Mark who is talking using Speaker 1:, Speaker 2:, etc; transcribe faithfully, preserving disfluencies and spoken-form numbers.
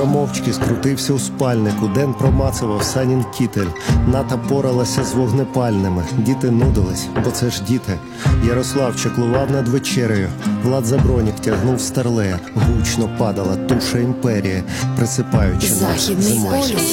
Speaker 1: Петро мовчки скрутився у спальнику. Ден промацував Санін кітель. Ната поралася з вогнепальними. Діти нудились, бо це ж діти. Ярослав чаклував над вечерею. Влад Забронік тягнув старлея. Гучно падала туша імперії, присипаючи нас
Speaker 2: Західний
Speaker 1: зимою.
Speaker 2: полюс.